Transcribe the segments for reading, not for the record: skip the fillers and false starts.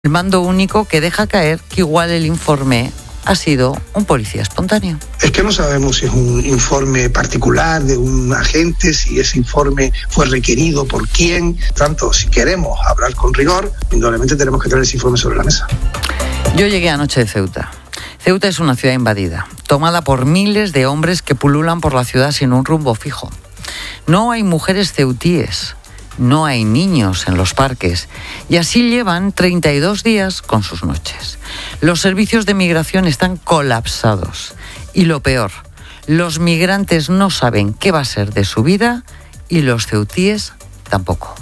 El mando único que deja caer que igual el informe ha sido un policía espontáneo. Es que no sabemos si es un informe particular de un agente, si ese informe fue requerido por quién. Tanto, si queremos hablar con rigor, indudablemente tenemos que tener ese informe sobre la mesa. Yo llegué anoche de Ceuta. Ceuta es una ciudad invadida, tomada por miles de hombres que pululan por la ciudad sin un rumbo fijo. No hay mujeres ceutíes. No hay niños en los parques y así llevan 32 días con sus noches. Los servicios de migración están colapsados y lo peor, los migrantes no saben qué va a ser de su vida y los ceutíes tampoco.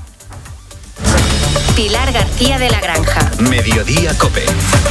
Pilar García de la Granja. Mediodía COPE.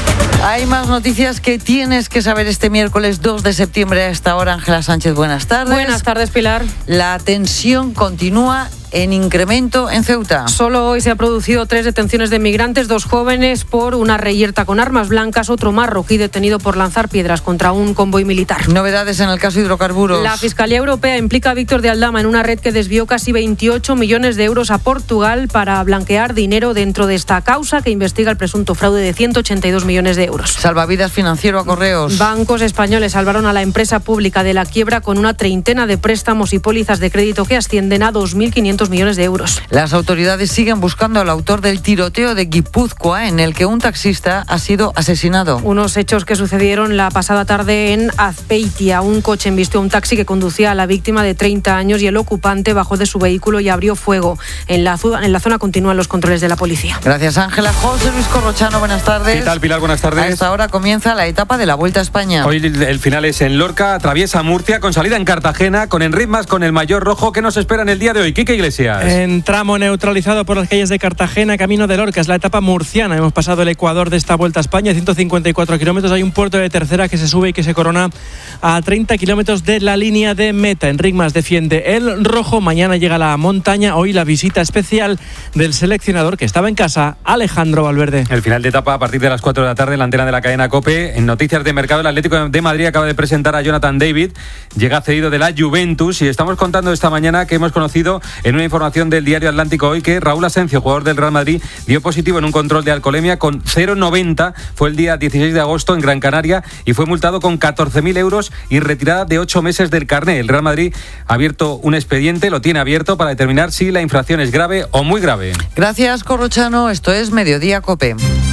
Hay más noticias que tienes que saber este miércoles 2 de septiembre a esta hora. Ángela Sánchez, buenas tardes. Buenas tardes, Pilar. La tensión continúa en incremento en Ceuta. Solo hoy se han producido 3 detenciones de migrantes, 2 jóvenes por una reyerta con armas blancas, otro marroquí detenido por lanzar piedras contra un convoy militar. Novedades en el caso hidrocarburos. La Fiscalía Europea implica a Víctor de Aldama en una red que desvió casi 28 millones de euros a Portugal para blanquear dinero dentro de esta causa que investiga el presunto fraude de 182 millones de euros. Salvavidas financiero a Correos. Bancos españoles salvaron a la empresa pública de la quiebra con una treintena de préstamos y pólizas de crédito que ascienden a 2.500 millones de euros. Las autoridades siguen buscando al autor del tiroteo de Guipúzcoa en el que un taxista ha sido asesinado. Unos hechos que sucedieron la pasada tarde en Azpeitia. Un coche embistió a un taxi que conducía a la víctima de 30 años y el ocupante bajó de su vehículo y abrió fuego. En la zona continúan los controles de la policía. Gracias, Ángela. José Luis Corrochano, buenas tardes. ¿Qué tal, Pilar? Buenas tardes. A esta hora comienza la etapa de la Vuelta a España. Hoy el final es en Lorca, atraviesa Murcia, con salida en Cartagena, con Enritmas, con el Mayor Rojo. ¿Qué nos espera en el día de hoy? Quique Iglesias. En tramo neutralizado por las calles de Cartagena, camino de Lorca, es la etapa murciana. Hemos pasado el Ecuador de esta Vuelta a España, 154 kilómetros. Hay un puerto de tercera que se sube y que se corona a 30 kilómetros de la línea de meta. Enritmas defiende el rojo. Mañana llega la montaña. Hoy la visita especial del seleccionador que estaba en casa, Alejandro Valverde. El final de etapa a partir de las 4 de la tarde en la antena de la cadena COPE. En noticias de mercado, el Atlético de Madrid acaba de presentar a Jonathan David. Llega cedido de la Juventus y estamos contando esta mañana que hemos conocido en una información del diario Atlántico hoy que Raúl Asencio, jugador del Real Madrid, dio positivo en un control de alcoholemia con 0,90. Fue el día 16 de agosto en Gran Canaria y fue multado con 14.000 euros y retirada de 8 meses del carné. El Real Madrid ha abierto un expediente, lo tiene abierto para determinar si la infracción es grave o muy grave. Gracias, Corrochano. Esto es Mediodía COPE.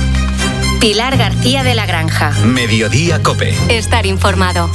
Pilar García de la Granja. Mediodía COPE. Estar informado.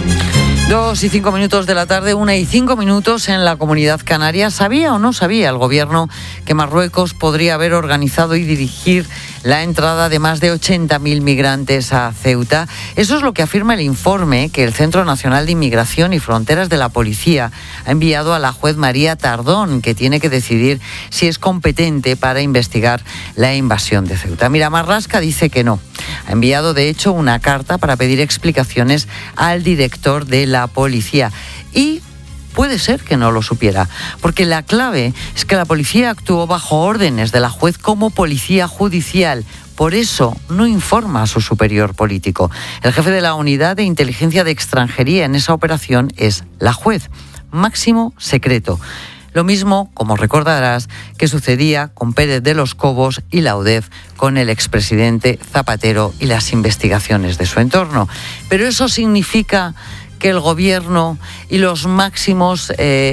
2:05 de la tarde, 1:05 en la Comunidad Canaria. ¿Sabía o no sabía el gobierno que Marruecos podría haber organizado y dirigir la entrada de más de 80.000 migrantes a Ceuta? Eso es lo que afirma el informe que el Centro Nacional de Inmigración y Fronteras de la Policía ha enviado a la juez María Tardón, que tiene que decidir si es competente para investigar la invasión de Ceuta. Mira, Marlaska dice que no. Ha enviado, de hecho, una carta para pedir explicaciones al director de la policía y puede ser que no lo supiera, porque la clave es que la policía actuó bajo órdenes de la juez como policía judicial. Por eso no informa a su superior político. El jefe de la unidad de inteligencia de extranjería en esa operación es la juez. Máximo secreto. Lo mismo, como recordarás, que sucedía con Pérez de los Cobos y la UDEF con el expresidente Zapatero y las investigaciones de su entorno. Pero eso significa que el gobierno y los máximos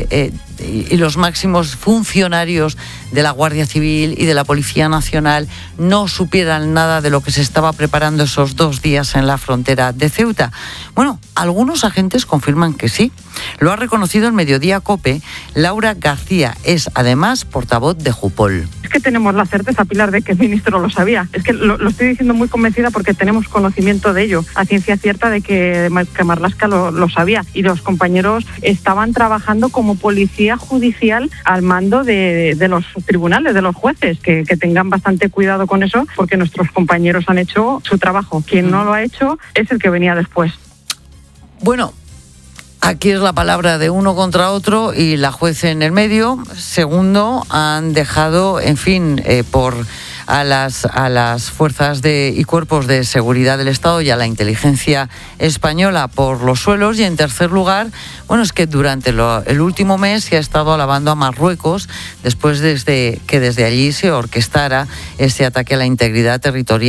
funcionarios de la Guardia Civil y de la Policía Nacional no supieran nada de lo que se estaba preparando esos 2 días en la frontera de Ceuta. Bueno, algunos agentes confirman que sí. Lo ha reconocido en Mediodía COPE Laura García. Es además portavoz de Jupol. Es que tenemos la certeza, Pilar, de que el ministro lo sabía. Es que lo estoy diciendo muy convencida porque tenemos conocimiento de ello, a ciencia cierta de que Marlaska lo sabía. Y los compañeros estaban trabajando como policía judicial al mando de los tribunales, de los jueces, que tengan bastante cuidado con eso, porque nuestros compañeros han hecho su trabajo. Quien no lo ha hecho es el que venía después. Bueno, aquí es la palabra de uno contra otro y la juez en el medio. Segundo, han dejado, en fin, por a las fuerzas y cuerpos de seguridad del Estado y a la inteligencia española por los suelos. Y en tercer lugar, bueno, es que durante el último mes se ha estado alabando a Marruecos después de que desde allí se orquestara ese ataque a la integridad territorial